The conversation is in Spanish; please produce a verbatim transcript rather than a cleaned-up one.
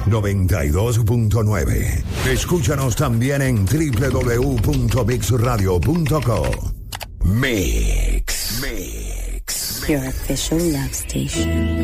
noventa y dos punto nueve. Escúchanos también en doble u doble u doble u punto mix radio punto co. Mix. Mix. Your official love station.